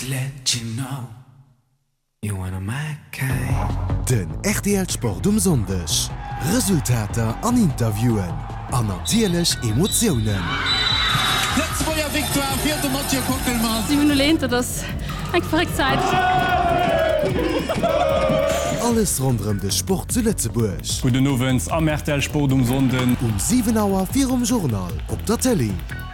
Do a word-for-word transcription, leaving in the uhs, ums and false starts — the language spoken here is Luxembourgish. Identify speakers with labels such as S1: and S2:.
S1: to let you know you wanna my kind.
S2: Den R T L-Sport um Sondech. Resultater an Interviewen. An natierlech Emotionen.
S3: Letzteer Viktoire fir de Mathieu Kockelmann.
S4: Sie lehnte das eng verregt Zeit.
S2: Alles rondrem de Sport zu Lützeburg.
S5: Gu den Nowens am R T L-Sport um Sonden.
S2: Um sieben Auer vier um Journal op der Tele.